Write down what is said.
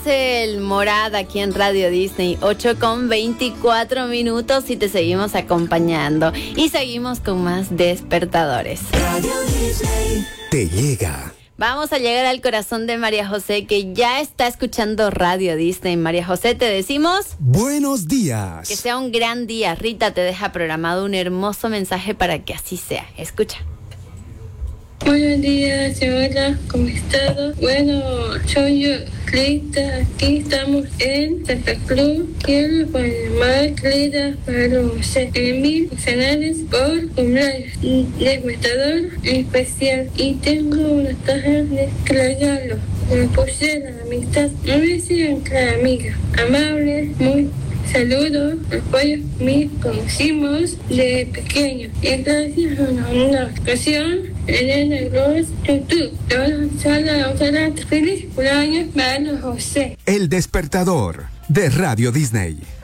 el Morad aquí en Radio Disney, 8:24 y te seguimos acompañando. Y seguimos con más despertadores. Radio Disney te llega. Vamos a llegar al corazón de María José, que ya está escuchando Radio Disney. María José, te decimos... buenos días. Que sea un gran día. Rita te deja programado un hermoso mensaje para que así sea. Escucha. Buenos días, señora, ¿cómo estás? Bueno, soy yo, Rita, aquí estamos en Santa Cruz. Quiero llamar Rita para José Emil Canales por cumpleaños, despertador especial. Y tengo una caja de regalo. Me puse la amistad. No me decían cada amiga, amable, muy... saludos, apoyo, me conocimos de pequeño. Y gracias a una ocasión, Elena Gross, YouTube, feliz cumpleaños para José. El despertador de Radio Disney.